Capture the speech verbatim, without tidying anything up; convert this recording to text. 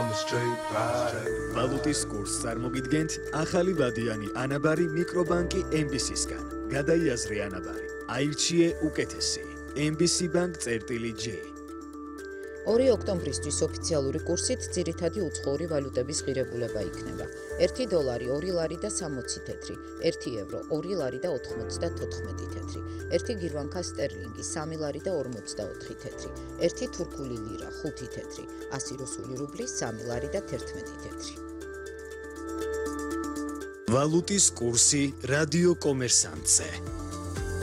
ვალუტის კურსს წარმოგიდგენთ ახალი ვადიანი ანაბარი მიკრობანკი ემ ბი სისგან. გადაიაზრე ანაბარი. აირჩიე უკეთესი. ემ ბი სი Bank წერტილი J. ორი ოქტომბრისთვის ოფიციალური კურსით ძირითადი უცხოური ვალუტების ღირებულება იქნება. ერთი დოლარი ორი ლარი და სამოცი თეთრი, ერთი ევრო ორი ლარი და ოთხმოცდათოთხმეტი თეთრი, ერთი გირვანქა სტერლინგი სამი ლარი და ორმოცდაოთხი თეთრი, ერთი თურქული ლირა ხუთი თეთრი, ასი რუსული რუბლი სამი ლარი და თერთმეტი თეთრი. ვალუტის კურსი რადიო კომერსანტზე.